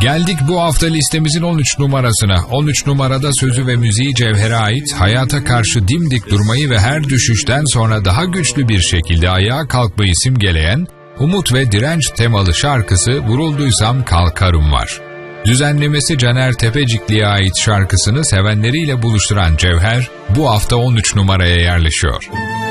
Geldik bu hafta listemizin 13 numarasına. 13 numarada sözü ve müziği Cevher'e ait, hayata karşı dimdik durmayı ve her düşüşten sonra daha güçlü bir şekilde ayağa kalkmayı simgeleyen, umut ve direnç temalı şarkısı Vurulduysam Kalkarım var. Düzenlemesi Caner Tepecikli'ye ait şarkısını sevenleriyle buluşturan Cevher, bu hafta 13 numaraya yerleşiyor.